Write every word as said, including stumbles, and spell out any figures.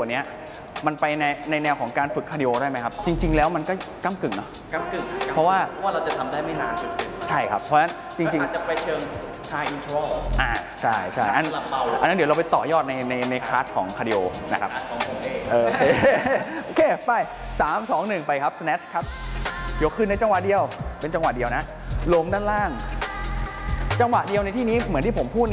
ว่านี้มันไปในในแนวของการฝึกคาร์ดิโอได้ไหมครับจริงๆแล้วมันก็ก้ากึ่งเนาะก้ากึ่งเพราะว่าว่าเราจะทำได้ไม่นานจนเกินใช่ครับเพราะฉะนั้นจริงๆอาจจะไปเชิงชายอินโทรอ่าใช่ใช่อันอันนั้นเดี๋ยวเราไปต่อยอดในในในคลาสของคาร์ดิโอนะครับของผมเองเออโอเคโอเคไปสาม สอง หนึ่งไปครับ snatch ครับยกขึ้นในจังหวะเดียวเป็นจังหวะเดียวนะลงด้านล่างจังหวะเดียวในที่นี้เหมือนที่ผมพูด